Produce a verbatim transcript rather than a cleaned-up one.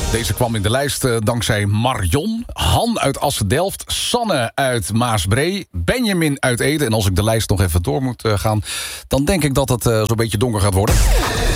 Deze kwam in de lijst uh, dankzij Marion, Han uit Assen-Delft, Sanne uit Maasbree, Benjamin uit Ede. En als ik de lijst nog even door moet uh, gaan, dan denk ik dat het uh, zo'n beetje donker gaat worden.